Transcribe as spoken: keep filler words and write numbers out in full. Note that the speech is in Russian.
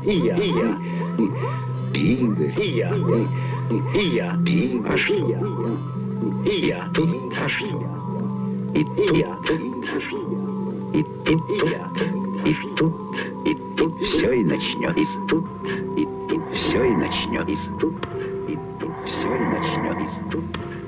и я, и я. Игорь, И я, и я, Игорь, а что? И я, тут, а что? и И тут, я, и тут, и я, и тут, и тут все и и начнется. тут, и тут Все и и начнется. тут, и тут Все и начнется. и тут.